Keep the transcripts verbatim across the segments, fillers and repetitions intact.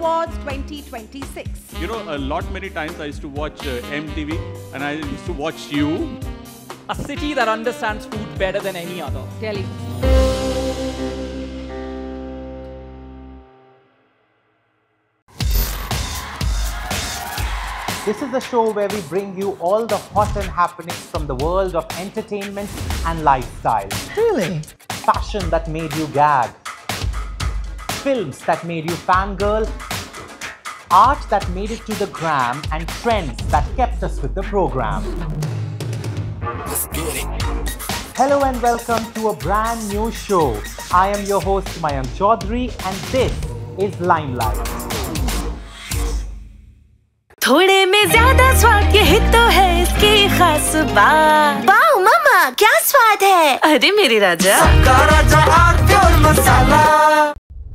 Awards twenty twenty-six. You know, a lot many times I used to watch uh, M T V and I used to watch you. A city that understands food better than any other. Delhi. This is the show where we bring you all the hot and happenings from the world of entertainment and lifestyle. Really? Fashion that made you gag. Films that made you fangirl. Art that made it to the gram, and trends that kept us with the program. Hello and welcome to a brand new show. I am your host Mayank Chaudhary and this is Limelight. थोड़े में ज्यादा स्वाद यही तो है इसकी खास बात। वाओ मम्मा क्या स्वाद है? अरे मेरे राजा। सबका राजा और pure masala.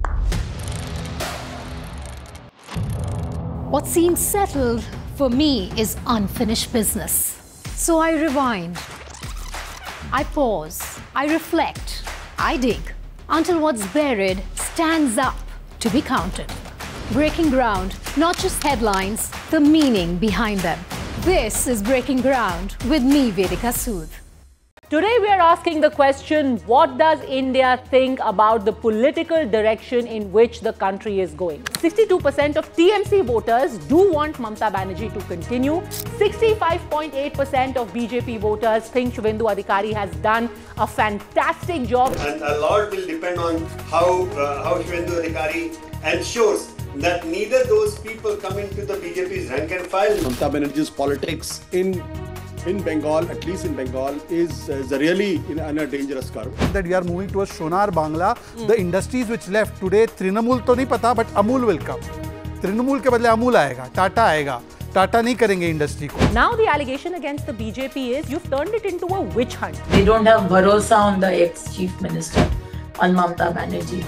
What seems settled for me is unfinished business. So I rewind, I pause, I reflect, I dig until what's buried stands up to be counted. Breaking ground, not just headlines, the meaning behind them. This is Breaking Ground with me, Vedika Sood. Today we are asking the question, what does India think about the political direction in which the country is going? sixty-two percent of T M C voters do want Mamata Banerjee to continue. sixty-five point eight percent of B J P voters think Shubhendu Adhikari has done a fantastic job. And a lot will depend on how, uh, how Shubhendu Adhikari ensures that neither those people come into the B J P's rank and file. Mamata Banerjee's politics in in Bengal, at least in Bengal, is, is really in, in a dangerous curve. That we are moving towards Sonar Bangla. Mm. The industries which left today, Trinamool to nahi pata, but Amul will come. Trinamool ke badle Amul aayega, Tata aayega. Tata nahi karenge industry ko. Now the allegation against the B J P is you've turned it into a witch hunt. They don't have bharosa on the ex-chief minister, on Mamata Banerjee.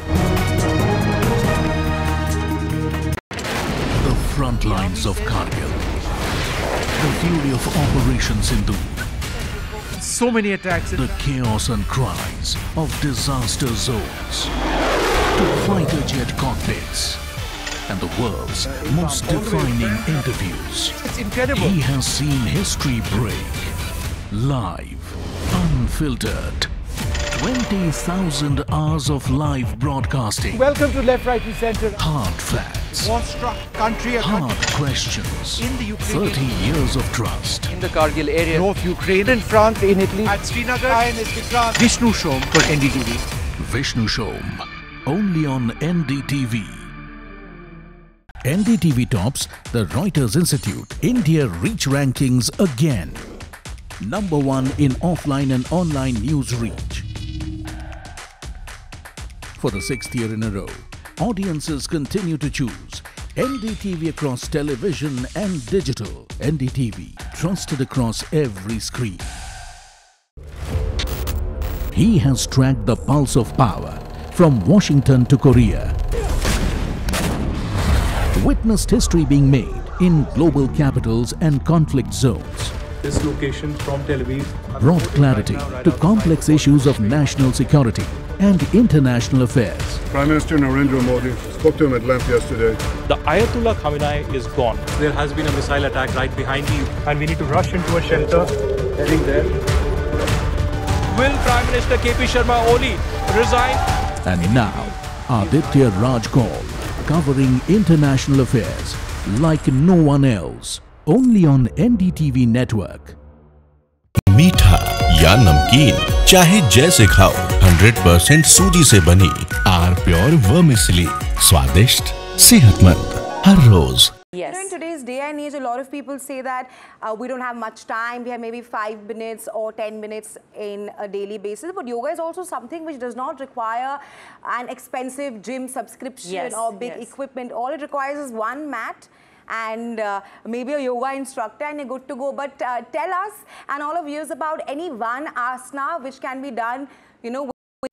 The front lines of Kargil. The fury of Operation Sindoor. So many attacks. The chaos and cries of disaster zones. To fighter jet cockpits. And the world's most defining interviews. It's incredible. He has seen history break. Live. Unfiltered. twenty thousand hours of live broadcasting. Welcome to Left, Right and Centre. Hard facts. War-struck country. Hard questions. In the Ukraine. thirty years of trust. In the Kargil area. North Ukraine. In France, in Italy. At Srinagar. And Vishnu Shom for N D T V. Vishnu Shom. Only on N D T V. N D T V tops the Reuters Institute India Reach Rankings again. Number one in offline and online news reach. For the sixth year in a row, audiences continue to choose N D T V across television and digital. N D T V, trusted across every screen. He has tracked the pulse of power from Washington to Korea. Witnessed history being made in global capitals and conflict zones. This location from Tel Aviv Brought clarity to complex issues of national security and international affairs. Prime Minister Narendra Modi spoke to him at length yesterday. The Ayatollah Khamenei is gone. There has been a missile attack right behind you, and we need to rush into a shelter heading there. Will Prime Minister K P Sharma Oli resign? And now, Aditya Raj Kaul, covering international affairs like no one else. Only on N D T V network. मीठा या नमकीन चाहे जैसे खाओ, hundred percent सूजी से बनी are pure vermicelli, स्वादिष्ट, सेहतमंद हर रोज. Yes. You know, in today's day and age, a lot of people say that uh, we don't have much time. We have maybe five minutes or ten minutes in a daily basis. But yoga is also something which does not require an expensive gym subscription yes, or big yes. equipment. All it requires is one mat and uh, maybe a yoga instructor and you're good to go. But uh, tell us and all of you about any one asana which can be done, you know,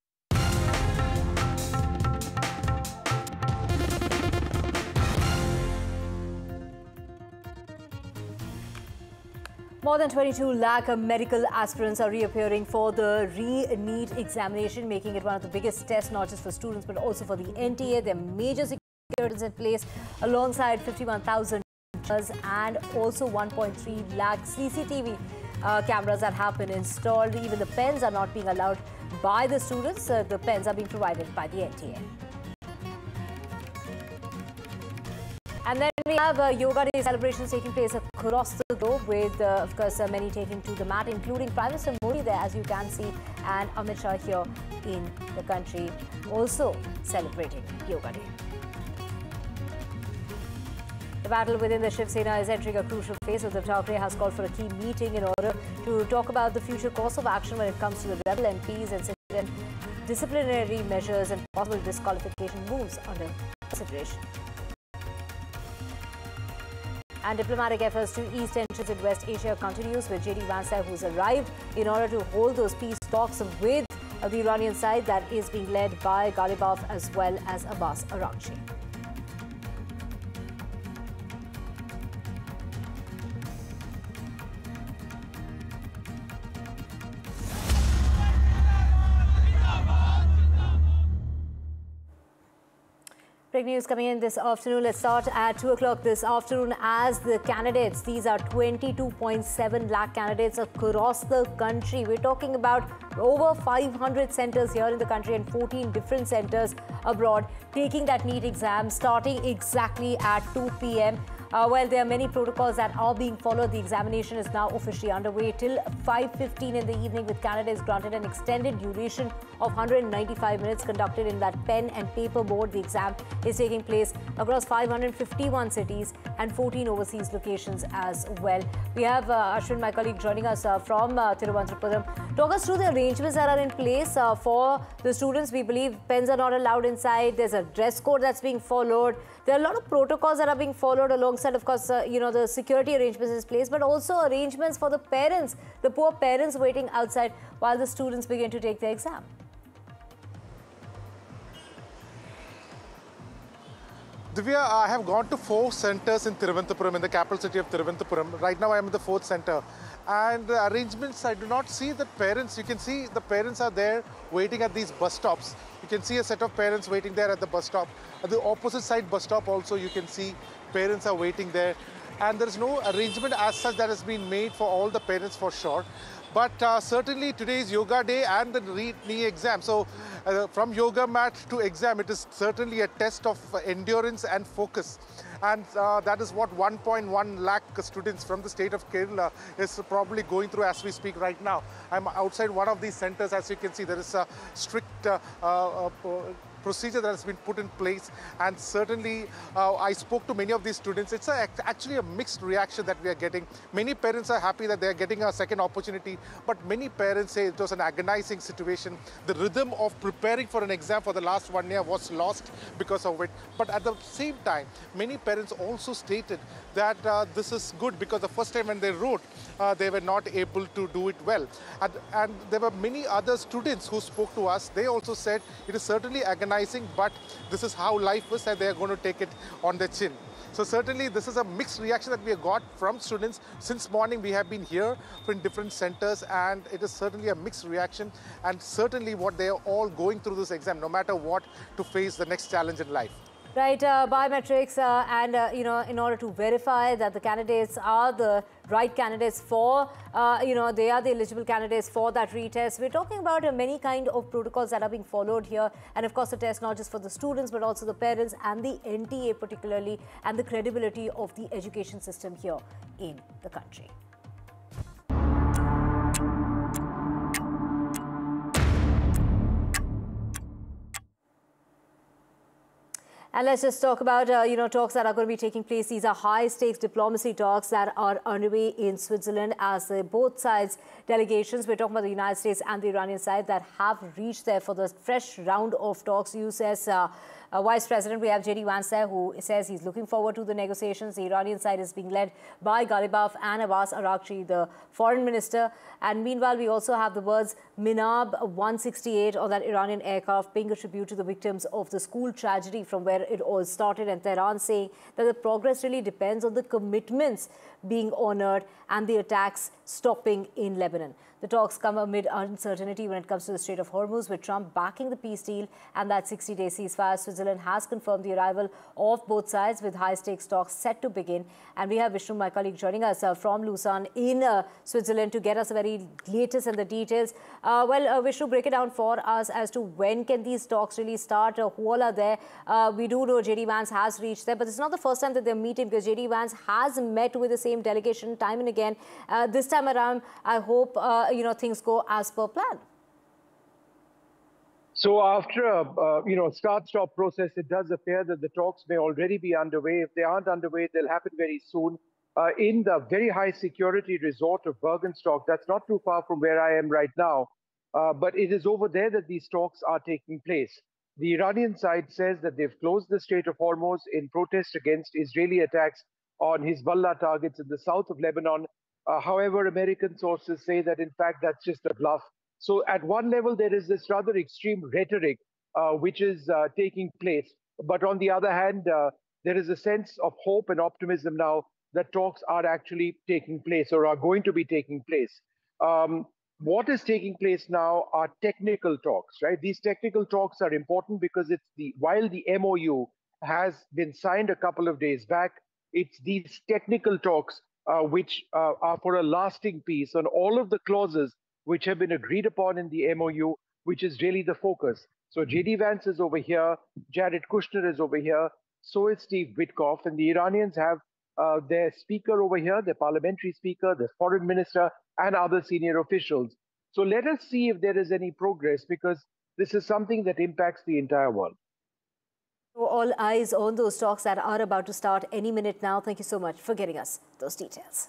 More than twenty-two lakh medical aspirants are reappearing for the re-NEET examination, making it one of the biggest tests, not just for students, but also for the N T A. Their major security in place alongside fifty-one thousand and also one point three lakh C C T V uh, cameras that have been installed. Even the pens are not being allowed by the students. Uh, the pens are being provided by the N T A. And then we have uh, Yoga Day celebrations taking place across the globe with, uh, of course, uh, many taking to the mat, including Prime Minister Modi there, as you can see, and Amit Shah here in the country also celebrating Yoga Day. The battle within the Shiv Sena is entering a crucial phase. Uddhav Thackeray has called for a key meeting in order to talk about the future course of action when it comes to the rebel M Ps and disciplinary measures and possible disqualification moves under consideration. And diplomatic efforts to ease tensions in West Asia continues with J D Vance, who's arrived in order to hold those peace talks with the Iranian side that is being led by Ghalibaf as well as Abbas Araghchi. Big news coming in this afternoon. Let's start at two o'clock this afternoon as the candidates. These are twenty-two point seven lakh candidates across the country. We're talking about over five hundred centers here in the country and fourteen different centers abroad taking that NEET exam starting exactly at two p m Uh, well, there are many protocols that are being followed. The examination is now officially underway till five fifteen in the evening, with candidates granted an extended duration of one hundred ninety-five minutes conducted in that pen and paper mode. The exam is taking place across five hundred fifty-one cities and fourteen overseas locations as well. We have uh, Ashwin, my colleague, joining us uh, from uh, Thiruvananthapuram. Talk us through the arrangements that are in place uh, for the students. We believe pens are not allowed inside. There's a dress code that's being followed. There are a lot of protocols that are being followed alongside, of course, uh, you know, the security arrangements in place, but also arrangements for the parents, the poor parents waiting outside while the students begin to take their exam. Divya, I have gone to four centers in Thiruvananthapuram, in the capital city of Thiruvananthapuram. Right now I am in the fourth center. And the arrangements, I do not see the parents. You can see the parents are there waiting at these bus stops. You can see a set of parents waiting there at the bus stop. At the opposite side bus stop also, you can see parents are waiting there. And there is no arrangement as such that has been made for all the parents for sure. But uh, certainly today is Yoga Day and the NEET exam. So uh, from yoga mat to exam, it is certainly a test of uh, endurance and focus. And uh, that is what one point one lakh students from the state of Kerala is probably going through as we speak right now. I'm outside one of these centers. As you can see, there is a strict uh, uh, procedure that has been put in place, and certainly uh, I spoke to many of these students. It's a, actually a mixed reaction that we are getting. Many parents are happy that they are getting a second opportunity, but many parents say it was an agonizing situation. The rhythm of preparing for an exam for the last one year was lost because of it. But at the same time, many parents also stated that uh, this is good because the first time when they wrote, uh, they were not able to do it well. And, and there were many other students who spoke to us. They also said it is certainly agonizing, but this is how life is and they are going to take it on their chin. So certainly this is a mixed reaction that we have got from students. Since morning we have been here in different centers, and it is certainly a mixed reaction, and certainly what they are all going through this exam, no matter what, to face the next challenge in life. Right, uh, biometrics uh, and, uh, you know, in order to verify that the candidates are the right candidates for, uh, you know, they are the eligible candidates for that retest. We're talking about uh, many kind of protocols that are being followed here. And of course, the test not just for the students, but also the parents and the N T A particularly, and the credibility of the education system here in the country. And let's just talk about, uh, you know, talks that are going to be taking place. These are high-stakes diplomacy talks that are underway in Switzerland as uh, both sides delegations, we're talking about the United States and the Iranian side, that have reached there for the fresh round of talks. You says, uh, uh, Vice President, we have J D Vance there, who says he's looking forward to the negotiations. The Iranian side is being led by Ghalibaf and Abbas Araghchi, the foreign minister. And meanwhile, we also have the words Minab one sixty-eight on that Iranian aircraft, paying a tribute to the victims of the school tragedy from where it all started, and Tehran saying that the progress really depends on the commitments being honored and the attacks stopping in Lebanon. The talks come amid uncertainty when it comes to the Strait of Hormuz, with Trump backing the peace deal and that sixty-day ceasefire. Switzerland has confirmed the arrival of both sides, with high-stakes talks set to begin. And we have Vishnu, my colleague, joining us uh, from Lausanne in uh, Switzerland to get us the very latest and the details. Uh, well, uh, Vishnu, break it down for us as to when can these talks really start, uh, who all are there. Uh, we do know J D Vance has reached there, but it's not the first time that they're meeting, because J D Vance has met with the same delegation time and again. Uh, this time around, I hope uh, you know things go as per plan. So after a uh, you know start-stop process, it does appear that the talks may already be underway. If they aren't underway, they'll happen very soon uh, in the very high security resort of Bergenstock. That's not too far from where I am right now, uh, but it is over there that these talks are taking place. The Iranian side says that they've closed the Strait of Hormuz in protest against Israeli attacks on Hezbollah targets in the south of Lebanon. Uh, however, American sources say that, in fact, that's just a bluff. So at one level, there is this rather extreme rhetoric uh, which is uh, taking place. But on the other hand, uh, there is a sense of hope and optimism now that talks are actually taking place or are going to be taking place. Um, What is taking place now are technical talks, right? These technical talks are important because it's the while the M O U has been signed a couple of days back, it's these technical talks uh, which uh, are for a lasting peace on all of the clauses which have been agreed upon in the M O U, which is really the focus. So J D Vance is over here, Jared Kushner is over here, so is Steve Witkoff, and the Iranians have uh, their speaker over here, their parliamentary speaker, their foreign minister, and other senior officials. So let us see if there is any progress, because this is something that impacts the entire world. All eyes on those talks that are about to start any minute now. Thank you so much for getting us those details.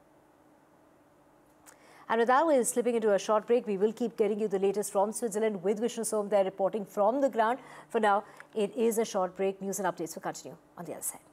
And with that, we're slipping into a short break. We will keep getting you the latest from Switzerland with Vishnu Som there reporting from the ground. For now, it is a short break. News and updates will continue on the other side.